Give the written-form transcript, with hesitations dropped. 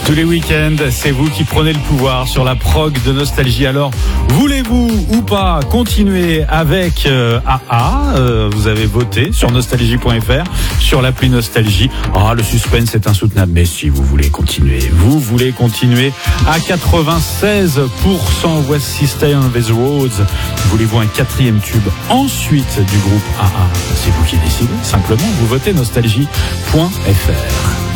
Tous les week-ends, c'est vous qui prenez le pouvoir sur la prog de Nostalgie. Alors, voulez-vous ou pas continuer avec AA Vous avez voté sur nostalgie.fr, sur l'appli Nostalgie. Le suspense est insoutenable, mais si vous voulez continuer à 96%. Voici Stay on These Roads. Voulez-vous un 4e tube ensuite du groupe AA? C'est vous qui décidez. Simplement, vous votez nostalgie.fr.